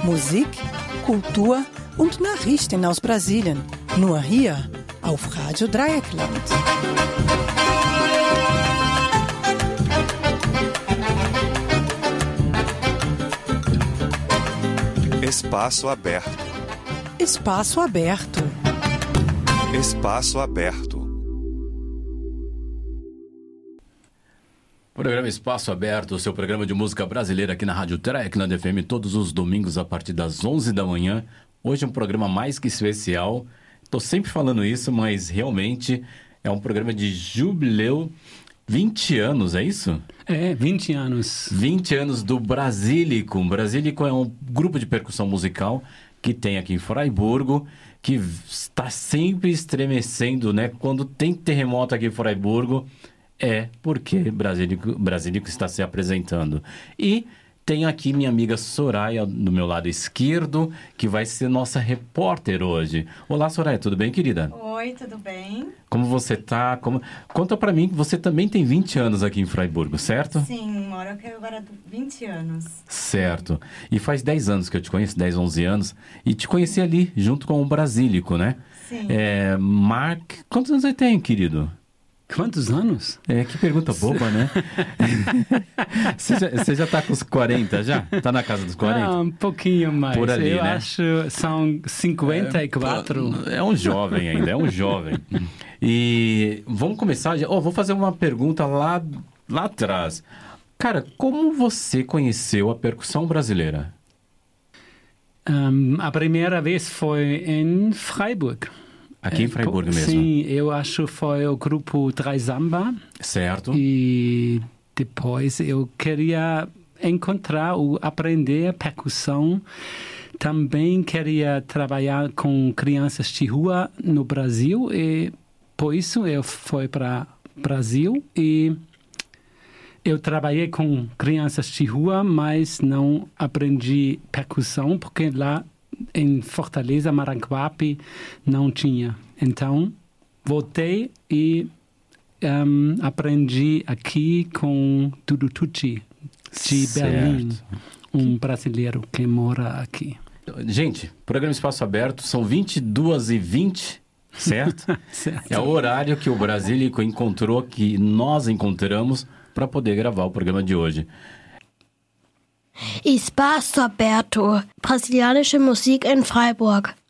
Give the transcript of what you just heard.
Musik, Kultur und Nachrichten aus Brasilien. Nur hier auf Radio Dreieckland. Espaço aberto. Espaço aberto. Espaço aberto. Programa Espaço Aberto, o seu programa de música brasileira aqui na Rádio Dreieckland FM, todos os domingos a partir das 11 da manhã. Hoje é um programa mais que especial. Estou sempre falando isso, mas realmente é um programa de jubileu. 20 anos, é isso? 20 anos. 20 anos do Brasílico. Brasílico é um grupo de percussão musical que tem aqui em Fraiburgo, que está sempre estremecendo, né? Quando tem terremoto aqui em Fraiburgo, é porque Brasílico está se apresentando. E tem aqui minha amiga Soraya do meu lado esquerdo, que vai ser nossa repórter hoje. Olá, Soraya, tudo bem, querida? Oi, tudo bem? Como você tá? Conta pra mim que você também tem 20 anos aqui em Fraiburgo, certo? Sim, moro aqui agora há 20 anos. Certo. E faz 10 anos que eu te conheço, 10, 11 anos. E te conheci ali, junto com o Brasílico, né? Sim. Mark, quantos anos você tem, querido? Quantos anos? Que pergunta boba, né? Você já tá com os 40 já? Tá na casa dos 40? Um pouquinho mais. Por ali, eu né? acho são 54. É um jovem ainda, é um jovem. E vamos começar. Vou fazer uma pergunta lá atrás. Cara, como você conheceu a percussão brasileira? A primeira vez foi em Freiburg. Aqui em Fraiburgo mesmo? Sim, eu acho que foi o grupo Dreisamba. Certo. E depois eu queria aprender percussão. Também queria trabalhar com crianças de rua no Brasil. E por isso eu fui para o Brasil. E eu trabalhei com crianças de rua, mas não aprendi percussão, porque lá em Fortaleza, Maranguape, não tinha. Então, voltei e aprendi aqui com Dudu Tucci, de Berlim, um brasileiro que mora aqui. Gente, programa Espaço Aberto, são 22h20, certo? Certo. É o horário que o Brasílico encontrou, que nós encontramos, para poder gravar o programa de hoje. Espaço aberto. Brasilianische Musik in Freiburg.